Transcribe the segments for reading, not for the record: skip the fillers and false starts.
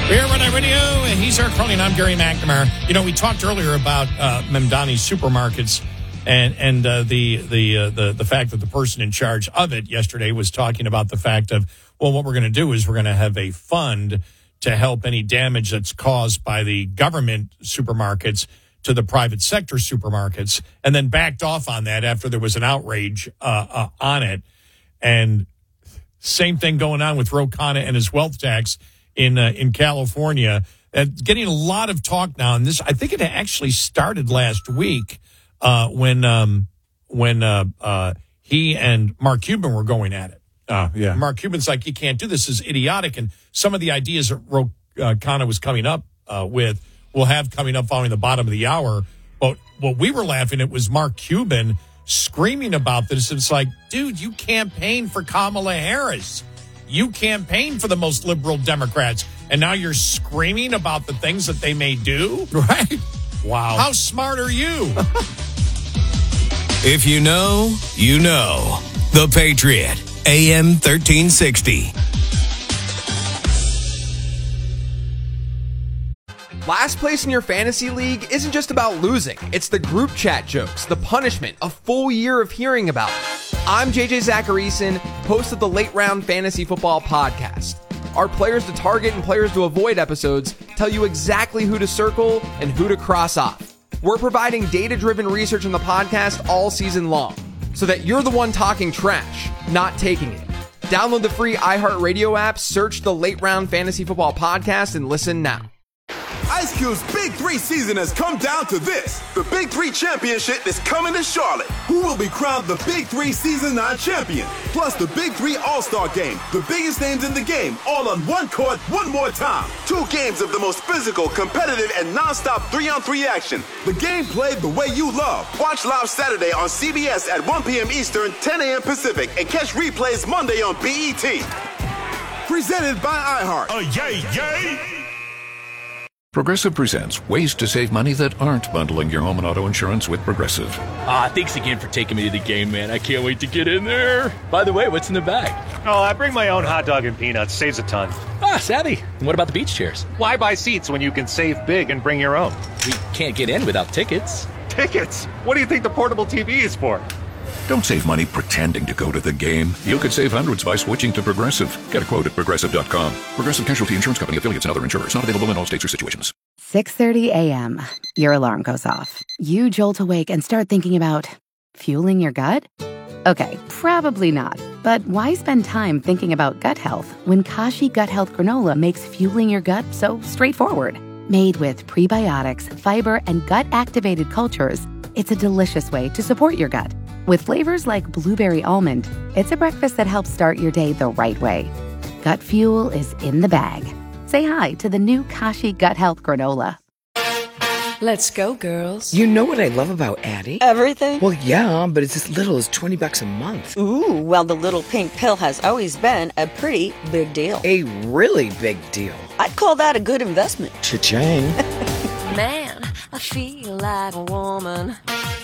We're Red Eye Radio, and he's Eric Crowley, and I'm Gary McNamara. You know, we talked earlier about Mamdani Supermarkets and the fact that the person in charge of it yesterday was talking about the fact of, well, what we're going to do is we're going to have a fund to help any damage that's caused by the government supermarkets to the private sector supermarkets, and then backed off on that after there was an outrage on it. And same thing going on with Ro Khanna and his wealth tax in California. Getting a lot of talk now, and this, I think it actually started last week when he and Mark Cuban were going at it. Yeah. Mark Cuban's like, you can't do this. This is idiotic. And some of the ideas that Ro Khanna was coming up with, we'll have coming up following the bottom of the hour. But what we were laughing at was Mark Cuban screaming about this. It's like, dude, you campaigned for Kamala Harris. You campaigned for the most liberal Democrats, and now you're screaming about the things that they may do? Right? Wow. How smart are you? If you know, you know. The Patriot, AM 1360. Last place in your fantasy league isn't just about losing. It's the group chat jokes, the punishment, a full year of hearing about it. I'm JJ Zacharyson, host of the Late Round Fantasy Football Podcast. Our players to target and players to avoid episodes tell you exactly who to circle and who to cross off. We're providing data-driven research on the podcast all season long, so that you're the one talking trash, not taking it. Download the free iHeartRadio app, search the Late Round Fantasy Football Podcast, and listen now. Ice Cube's Big 3 season has come down to this. The Big 3 Championship is coming to Charlotte. Who will be crowned the Big 3 Season 9 champion? Plus the Big 3 All-Star Game. The biggest names in the game, all on one court, one more time. 2 games of the most physical, competitive, and non-stop 3-on-3 action. The game played the way you love. Watch live Saturday on CBS at 1 p.m. Eastern, 10 a.m. Pacific, and catch replays Monday on BET. Presented by iHeart. Yay, yay! Progressive presents ways to save money that aren't bundling your home and auto insurance with Progressive. Thanks again for taking me to the game, man. I can't wait to get in there. By the way, what's in the bag? Oh, I bring my own hot dog and peanuts. Saves a ton. Savvy. And what about the beach chairs? Why buy seats when you can save big and bring your own? We can't get in without tickets. Tickets? What do you think the portable TV is for? Don't save money pretending to go to the game. You could save hundreds by switching to Progressive. Get a quote at Progressive.com. Progressive Casualty Insurance Company, affiliates, and other insurers. Not available in all states or situations. 6:30 a.m. Your alarm goes off. You jolt awake and start thinking about fueling your gut? Okay, probably not. But why spend time thinking about gut health when Kashi Gut Health Granola makes fueling your gut so straightforward? Made with prebiotics, fiber, and gut-activated cultures, it's a delicious way to support your gut. With flavors like blueberry almond, it's a breakfast that helps start your day the right way. Gut fuel is in the bag. Say hi to the new Kashi Gut Health Granola. Let's go, girls. You know what I love about Addie? Everything? Well, yeah, but it's as little as $20 a month. Ooh, well, the little pink pill has always been a pretty big deal. A really big deal. I'd call that a good investment. Cha-ching. Man, I feel like a woman.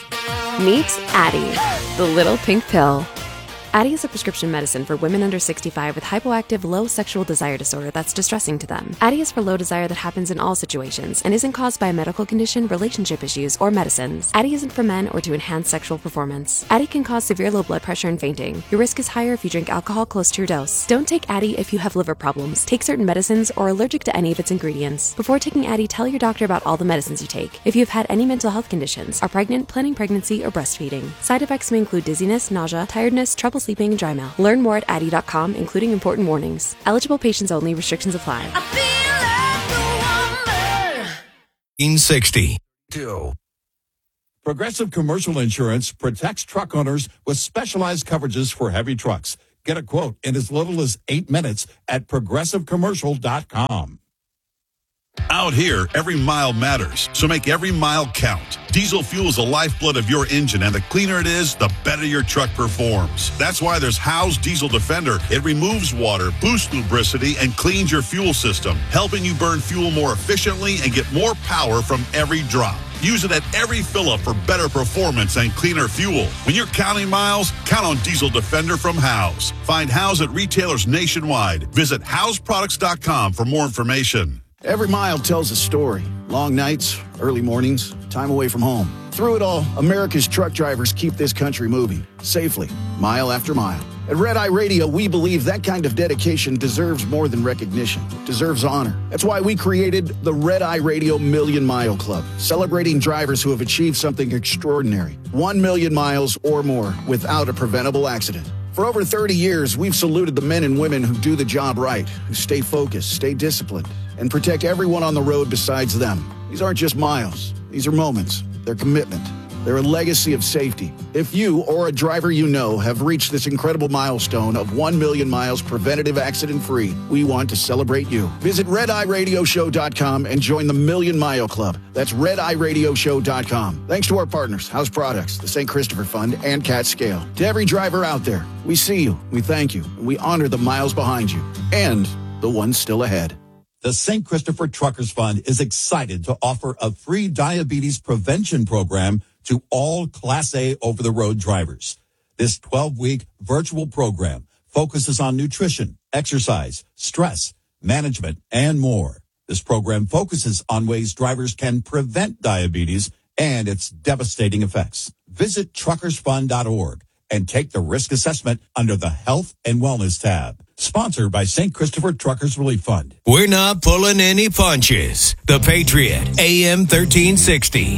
Meet Addie, the little pink pill. Addie is a prescription medicine for women under 65 with hypoactive low sexual desire disorder that's distressing to them. Addie is for low desire that happens in all situations and isn't caused by a medical condition, relationship issues, or medicines. Addie isn't for men or to enhance sexual performance. Addie can cause severe low blood pressure and fainting. Your risk is higher if you drink alcohol close to your dose. Don't take Addie if you have liver problems, take certain medicines, or are allergic to any of its ingredients. Before taking Addie, tell your doctor about all the medicines you take. If you have had any mental health conditions, are pregnant, planning pregnancy, or breastfeeding. Side effects may include dizziness, nausea, tiredness, trouble sleeping, and dry mouth. Learn more at Addie.com, including important warnings. Eligible patients only. Restrictions apply. I feel like the 1960. Progressive Commercial Insurance protects truck owners with specialized coverages for heavy trucks. Get a quote in as little as 8 minutes at progressivecommercial.com. Out here, every mile matters, so make every mile count. Diesel fuel is the lifeblood of your engine, and the cleaner it is, the better your truck performs. That's why there's Howe's Diesel Defender. It removes water, boosts lubricity, and cleans your fuel system, helping you burn fuel more efficiently and get more power from every drop. Use it at every fill-up for better performance and cleaner fuel. When you're counting miles, count on Diesel Defender from Howe's. Find Howe's at retailers nationwide. Visit HowesProducts.com for more information. Every mile tells a story. Long nights, early mornings, time away from home. Through it all, America's truck drivers keep this country moving, safely, mile after mile. At Red Eye Radio, we believe that kind of dedication deserves more than recognition. It deserves honor. That's why we created the Red Eye Radio Million Mile Club, celebrating drivers who have achieved something extraordinary. 1 million miles or more without a preventable accident. For over 30 years, we've saluted the men and women who do the job right, who stay focused, stay disciplined, and protect everyone on the road besides them. These aren't just miles. These are moments. They're commitment. They're a legacy of safety. If you or a driver you know have reached this incredible milestone of 1 million miles preventative accident-free, we want to celebrate you. Visit RedEyeRadioShow.com and join the Million Mile Club. That's RedEyeRadioShow.com. Thanks to our partners, House Products, the St. Christopher Fund, and Cat Scale. To every driver out there, we see you, we thank you, and we honor the miles behind you and the ones still ahead. The St. Christopher Truckers Fund is excited to offer a free diabetes prevention program to all Class A over-the-road drivers. This 12-week virtual program focuses on nutrition, exercise, stress, management, and more. This program focuses on ways drivers can prevent diabetes and its devastating effects. Visit truckersfund.org and take the risk assessment under the Health and Wellness tab. Sponsored by St. Christopher Truckers Relief Fund. We're not pulling any punches. The Patriot, AM 1360.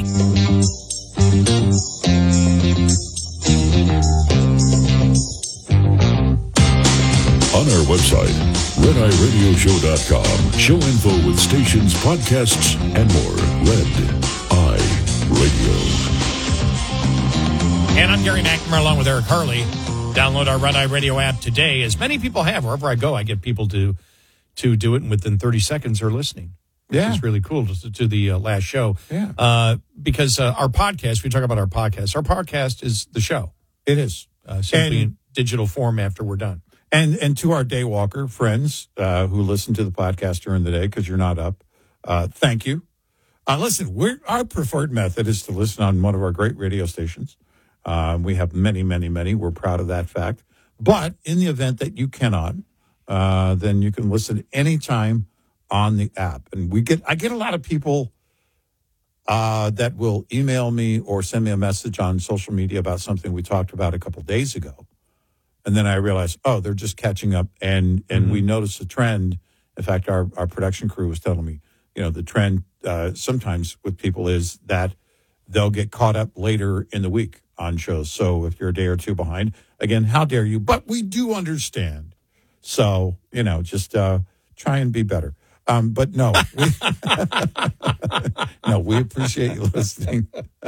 On our website, RedEyeRadioShow.com. Show info with stations, podcasts, and more. Red Eye Radio. And I'm Gary McNamara along with Eric Harley. Download our Red Eye Radio app today. As many people have, wherever I go, I get people to do it, and within 30 seconds they're listening. Yeah. Which is really cool to the last show. Yeah. Because our podcast, we talk about our podcast. Our podcast is the show. It is. Simply in digital form after we're done. And to our Daywalker friends who listen to the podcast during the day because you're not up, thank you. Listen, our preferred method is to listen on one of our great radio stations. We have many, many, many. We're proud of that fact. But in the event that you cannot, then you can listen anytime on the app. And I get a lot of people that will email me or send me a message on social media about something we talked about a couple days ago. And then I realized, they're just catching up. And we noticed a trend. In fact, our production crew was telling me, the trend sometimes with people is that they'll get caught up later in the week on shows. So if you're a day or two behind, again, how dare you? But we do understand. So, just try and be better. But no, we appreciate you listening.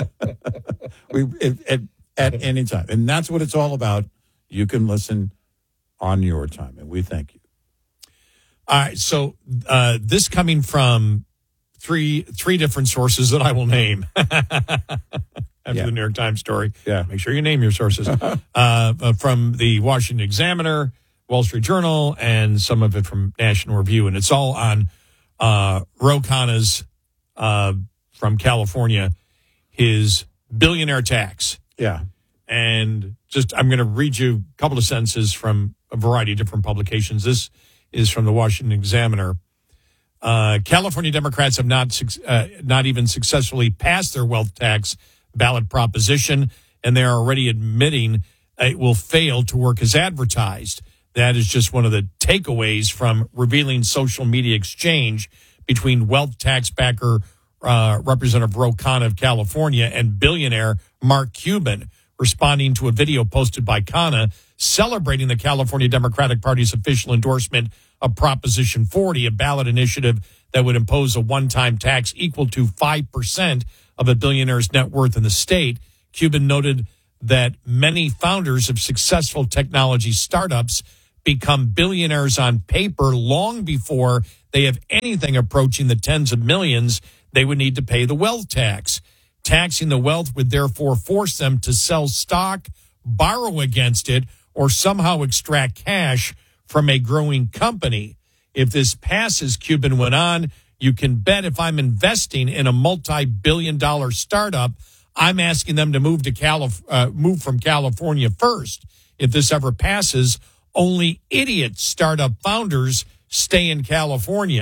At any time. And that's what it's all about. You can listen on your time, and we thank you. All right, so this coming from three different sources that I will name after the New York Times story. Yeah. Make sure you name your sources. From the Washington Examiner, Wall Street Journal, and some of it from National Review. And it's all on Ro Khanna's, from California, his billionaire tax. Yeah. And I'm going to read you a couple of sentences from a variety of different publications. This is from the Washington Examiner. California Democrats have not even successfully passed their wealth tax ballot proposition, and they're already admitting it will fail to work as advertised. That is just one of the takeaways from revealing social media exchange between wealth tax backer Representative Ro Khanna of California and billionaire Mark Cuban, responding to a video posted by Khanna celebrating the California Democratic Party's official endorsement of Proposition 40, a ballot initiative that would impose a one-time tax equal to 5% of a billionaire's net worth in the state. Cuban noted that many founders of successful technology startups become billionaires on paper long before they have anything approaching the tens of millions they would need to pay the wealth tax. Taxing the wealth would therefore force them to sell stock, borrow against it, or somehow extract cash from a growing company. If this passes, Cuban went on, you can bet if I'm investing in a multi-billion-dollar startup, I'm asking them to move from California first. If this ever passes, only idiot startup founders stay in California.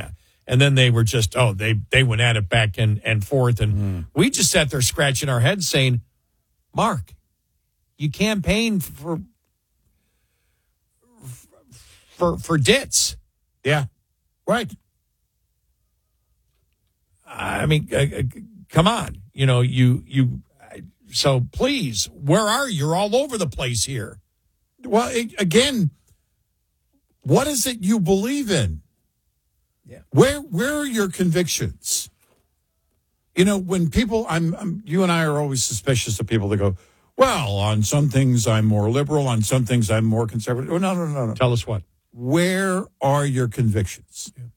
And then they were just, they went at it back and forth. And we just sat there scratching our heads saying, Mark, you campaigned for dits. Yeah, right. I mean, come on. So please, where are you? You're all over the place here. Well, again, what is it you believe in? Yeah. Where are your convictions? When people, you and I are always suspicious of people that go, well, on some things I'm more liberal, on some things I'm more conservative. Oh, no. Tell us what. Where are your convictions? Yeah.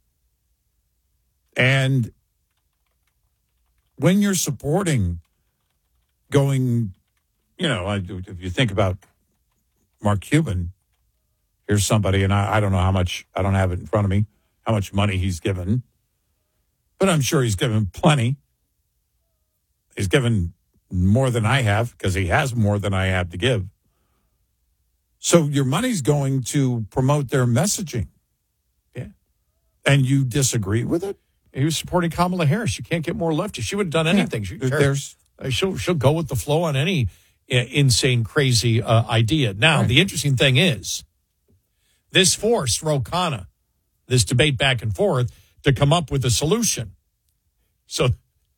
And when you're supporting going, if you think about Mark Cuban, here's somebody, and I don't know how much, I don't have it in front of me, how much money he's given, but I'm sure he's given plenty. He's given more than I have because he has more than I have to give. So your money's going to promote their messaging. Yeah. And you disagree with it? He was supporting Kamala Harris. You can't get more leftist. She would have done anything. Yeah. She'll go with the flow on any insane, crazy idea. Now, The interesting thing is, this forced Ro Khanna, this debate back and forth, to come up with a solution. So,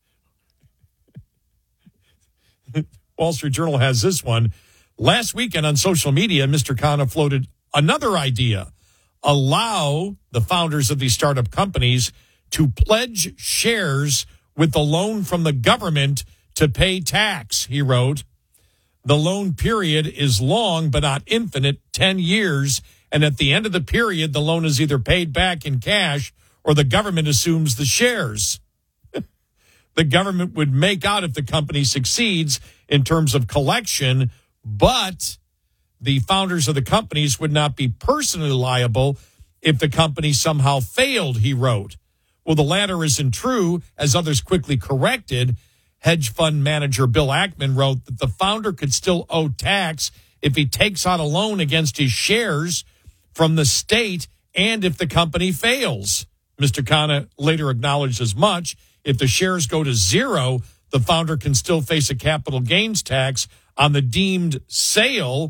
Wall Street Journal has this one. Last weekend on social media, Mr. Khanna floated another idea. Allow the founders of these startup companies to pledge shares with the loan from the government to pay tax, he wrote. The loan period is long, but not infinite, 10 years. And at the end of the period, the loan is either paid back in cash or the government assumes the shares. The government would make out if the company succeeds in terms of collection, but the founders of the companies would not be personally liable if the company somehow failed, he wrote. Well, the latter isn't true, as others quickly corrected. Hedge fund manager Bill Ackman wrote that the founder could still owe tax if he takes out a loan against his shares from the state and if the company fails. Mr. Khanna later acknowledged as much. If the shares go to zero, the founder can still face a capital gains tax on the deemed sale.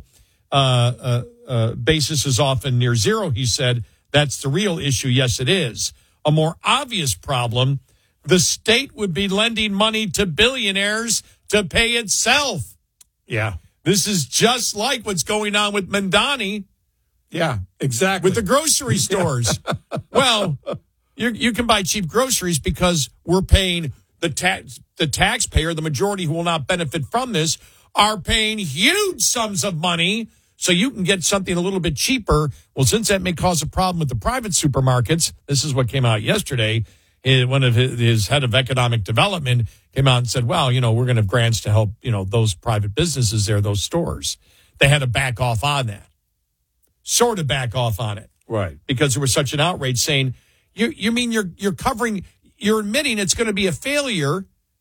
Basis is often near zero, he said. That's the real issue. Yes, it is. A more obvious problem, the state would be lending money to billionaires to pay itself. Yeah. This is just like what's going on with Mamdani. Yeah, exactly. With the grocery stores. Well, you can buy cheap groceries because we're paying the taxpayer, the majority who will not benefit from this, are paying huge sums of money so you can get something a little bit cheaper. Well, since that may cause a problem with the private supermarkets, this is what came out yesterday. One of his head of economic development came out and said, well, we're going to have grants to help, those private businesses there, those stores. They had to back off on that. Sort of back off on it. Right. Because there was such an outrage saying, you mean you're admitting it's going to be a failure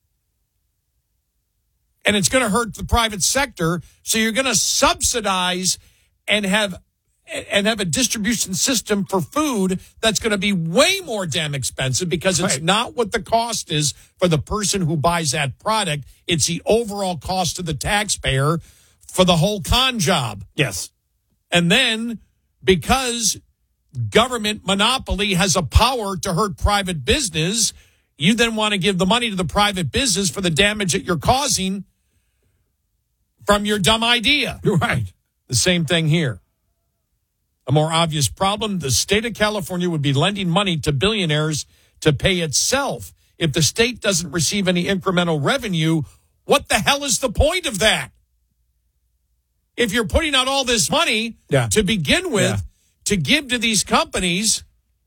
and it's going to hurt the private sector, so you're going to subsidize and have a distribution system for food that's going to be way more damn expensive because it's not what the cost is for the person who buys that product. It's the overall cost to the taxpayer for the whole con job. Yes. And then because government monopoly has a power to hurt private business, you then want to give the money to the private business for the damage that you're causing from your dumb idea. You're right. The same thing here. A more obvious problem, the state of California would be lending money to billionaires to pay itself. If the state doesn't receive any incremental revenue, what the hell is the point of that? If you're putting out all this money to begin with, to give to these companies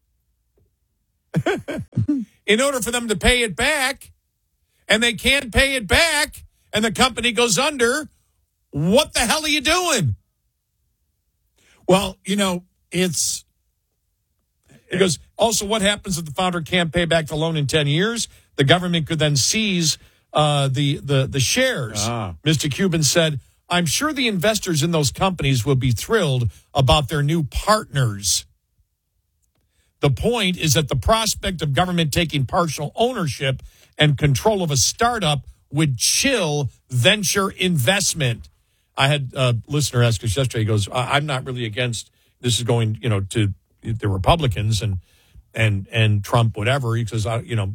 in order for them to pay it back, and they can't pay it back, and the company goes under, what the hell are you doing? Well, it's... Because also what happens if the founder can't pay back the loan in 10 years? The government could then seize the shares. Mr. Cuban said, I'm sure the investors in those companies will be thrilled about their new partners. The point is that the prospect of government taking partial ownership and control of a startup would chill venture investment. I had a listener ask us yesterday. He goes, "I'm not really against this is going, to the Republicans and Trump, whatever." He says,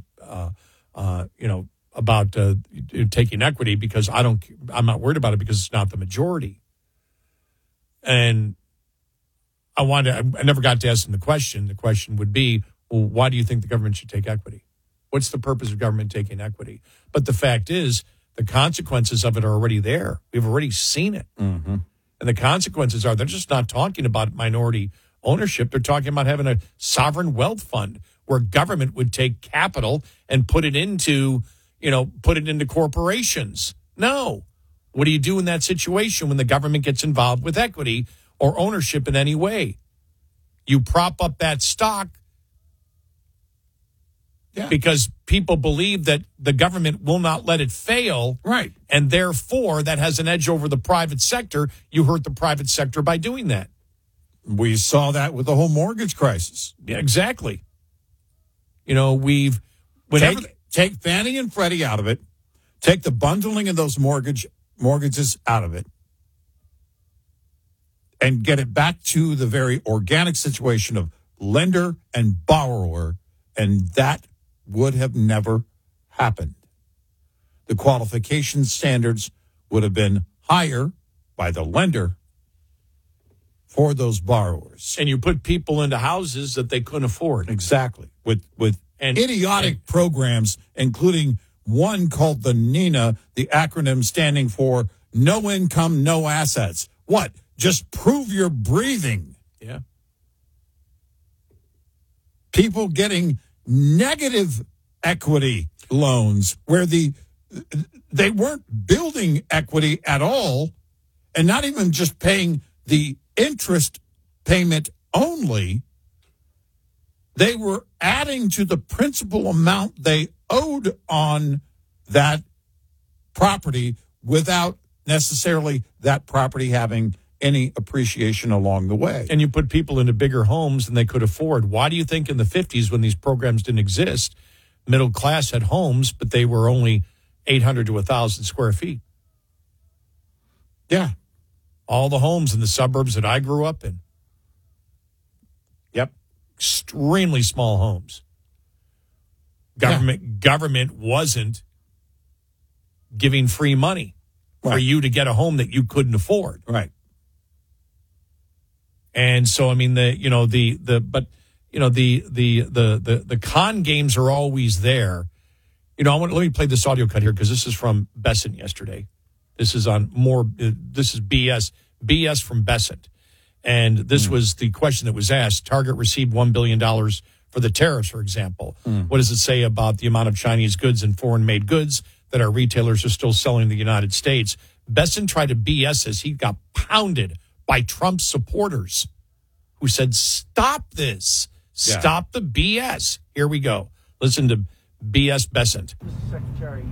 about taking equity because I'm not worried about it because it's not the majority." And I never got to ask him the question. The question would be, well, why do you think the government should take equity? What's the purpose of government taking equity? But the fact is, the consequences of it are already there. We've already seen it. Mm-hmm. And the consequences are, they're just not talking about minority ownership. They're talking about having a sovereign wealth fund where government would take capital and put it into corporations. No. What do you do in that situation when the government gets involved with equity or ownership in any way? You prop up that stock because people believe that the government will not let it fail. Right. And therefore, that has an edge over the private sector. You hurt the private sector by doing that. We saw that with the whole mortgage crisis. Yeah, exactly. Take Fannie and Freddie out of it. Take the bundling of those mortgages out of it. And get it back to the very organic situation of lender and borrower. And that would have never happened. The qualification standards would have been higher by the lender for those borrowers. And you put people into houses that they couldn't afford. Exactly. With idiotic programs, including one called the NINA, the acronym standing for No Income, No Assets. What? Just prove you're breathing. Yeah. People getting negative equity loans where they weren't building equity at all and not even just paying the interest payment only. They were adding to the principal amount they owed on that property without necessarily that property having any appreciation along the way. And you put people into bigger homes than they could afford. Why do you think in the 50s, when these programs didn't exist, middle class had homes, but they were only 800 to 1,000 square feet? Yeah. All the homes in the suburbs that I grew up in. Yep. Extremely small homes. Government wasn't giving free money for you to get a home that you couldn't afford. Right. And so, I mean, the con games are always there. Let me play this audio cut here because this is from Bessent yesterday. This is this is BS from Bessent. And this was the question that was asked. Target received $1 billion for the tariffs, for example. What does it say about the amount of Chinese goods and foreign-made goods that our retailers are still selling in the United States? Bessent tried to BS this. He got pounded by Trump supporters who said, stop this. Stop the BS. Here we go. Listen to BS Bessent. Secretary,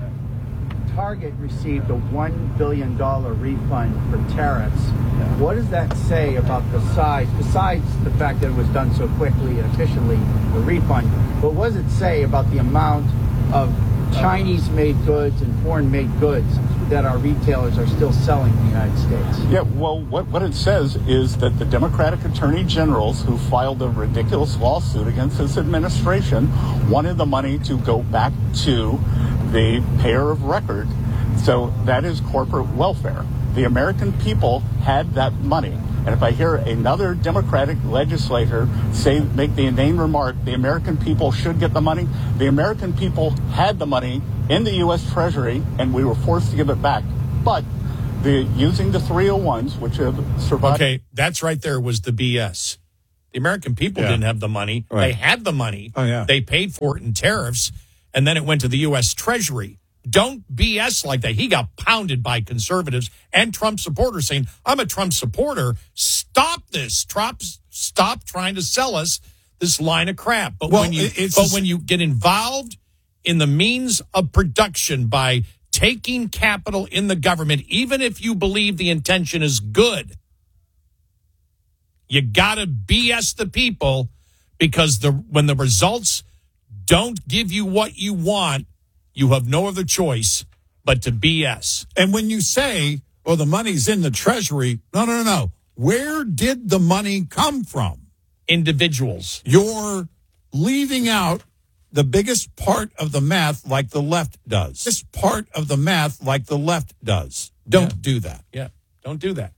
Target received a $1 billion refund for tariffs. What does that say about the size, besides the fact that it was done so quickly and efficiently, the refund, but what does it say about the amount of Chinese-made goods and foreign-made goods that our retailers are still selling in the United States? Yeah, well, what it says is that the Democratic attorney generals who filed a ridiculous lawsuit against this administration wanted the money to go back to the payer of record. So that is corporate welfare. The American people had that money. And if I hear another Democratic legislator make the inane remark, the American people should get the money, the American people had the money in the U.S. Treasury, and we were forced to give it back. But using the 301s, which have survived... Okay, that's right there was the BS. The American people didn't have the money. Right. They had the money. Oh, yeah. They paid for it in tariffs, and then it went to the U.S. Treasury. Don't BS like that. He got pounded by conservatives and Trump supporters saying, I'm a Trump supporter. Stop this. Stop trying to sell us this line of crap. But when you get involved in the means of production by taking capital in the government, even if you believe the intention is good, you got to BS the people Because when the results don't give you what you want, you have no other choice but to BS. And when you say, well, the money's in the Treasury, no. Where did the money come from? Individuals. You're leaving out the biggest part of the math like the left does. This part of the math like the left does. Don't do that. Yeah, don't do that.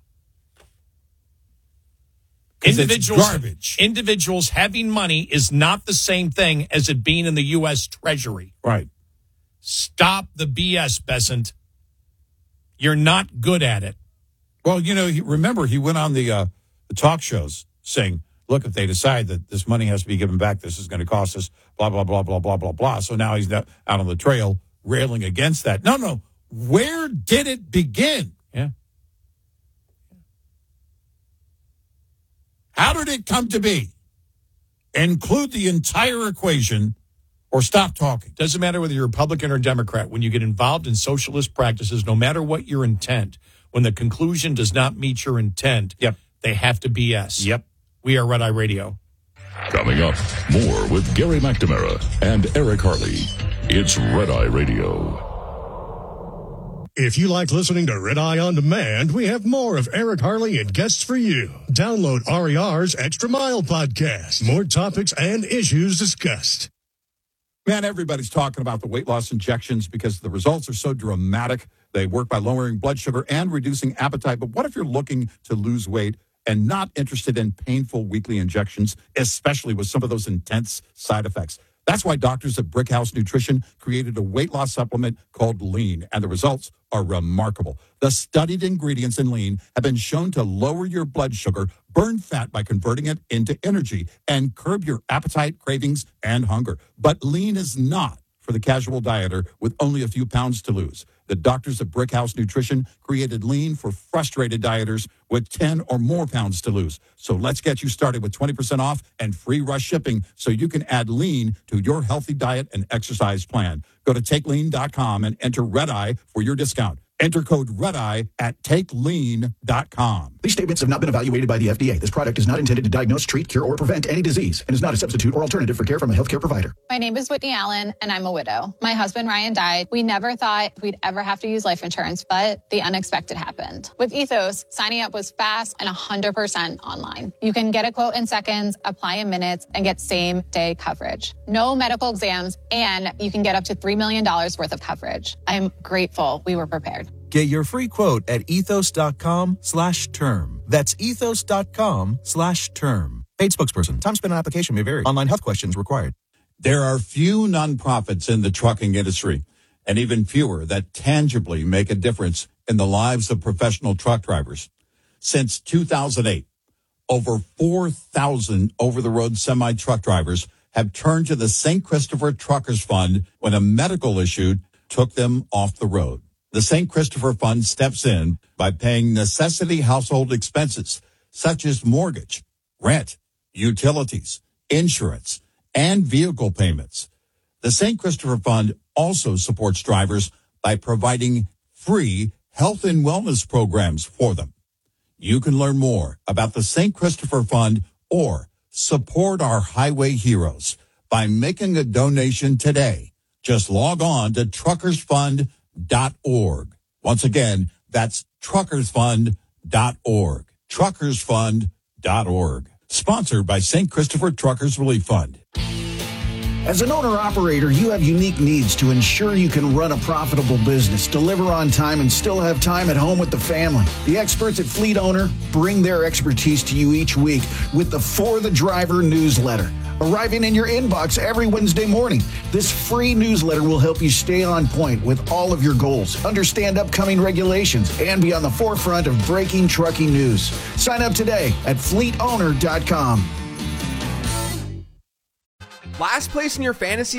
Garbage. Individuals having money is not the same thing as it being in the U.S. Treasury. Right. Stop the BS, Bessent. You're not good at it. Well, remember he went on the talk shows saying, look, if they decide that this money has to be given back, this is going to cost us blah, blah, blah, blah, blah, blah, blah. So now he's out on the trail railing against that. No. Where did it begin? Yeah. How did it come to be? Include the entire equation or stop talking. Doesn't matter whether you're Republican or Democrat. When you get involved in socialist practices, no matter what your intent, when the conclusion does not meet your intent, they have to BS. Yep. We are Red Eye Radio. Coming up, more with Gary McNamara and Eric Harley. It's Red Eye Radio. If you like listening to Red Eye On Demand, we have more of Eric Harley and guests for you. Download RER's Extra Mile podcast. More topics and issues discussed. Man, everybody's talking about the weight loss injections because the results are so dramatic. They work by lowering blood sugar and reducing appetite. But what if you're looking to lose weight and not interested in painful weekly injections, especially with some of those intense side effects? That's why doctors at Brickhouse Nutrition created a weight loss supplement called Lean, and the results are remarkable. The studied ingredients in Lean have been shown to lower your blood sugar, burn fat by converting it into energy, and curb your appetite, cravings, and hunger. But Lean is not for the casual dieter with only a few pounds to lose. The doctors at Brickhouse Nutrition created Lean for frustrated dieters with 10 or more pounds to lose. So let's get you started with 20% off and free rush shipping so you can add Lean to your healthy diet and exercise plan. Go to TakeLean.com and enter Red Eye for your discount. Enter code REDEYE at TakeLean.com. These statements have not been evaluated by the FDA. This product is not intended to diagnose, treat, cure, or prevent any disease and is not a substitute or alternative for care from a healthcare provider. My name is Whitney Allen, and I'm a widow. My husband, Ryan, died. We never thought we'd ever have to use life insurance, but the unexpected happened. With Ethos, signing up was fast and 100% online. You can get a quote in seconds, apply in minutes, and get same-day coverage. No medical exams, and you can get up to $3 million worth of coverage. I'm grateful we were prepared. Get your free quote at ethos.com/term. That's ethos.com/term. Paid spokesperson. Time spent on application may vary. Online health questions required. There are few nonprofits in the trucking industry, and even fewer that tangibly make a difference in the lives of professional truck drivers. Since 2008, over 4,000 over-the-road semi-truck drivers have turned to the St. Christopher Truckers Fund when a medical issue took them off the road. The St. Christopher Fund steps in by paying necessity household expenses such as mortgage, rent, utilities, insurance, and vehicle payments. The St. Christopher Fund also supports drivers by providing free health and wellness programs for them. You can learn more about the St. Christopher Fund or support our highway heroes by making a donation today. Just log on to truckersfund.org. Once again, that's truckersfund.org. Truckersfund.org. Sponsored by St. Christopher Truckers Relief Fund. As an owner-operator, you have unique needs to ensure you can run a profitable business, deliver on time, and still have time at home with the family. The experts at Fleet Owner bring their expertise to you each week with the For the Driver newsletter, arriving in your inbox every Wednesday morning. This free newsletter will help you stay on point with all of your goals, understand upcoming regulations, and be on the forefront of breaking trucking news. Sign up today at fleetowner.com. Last place in your fantasy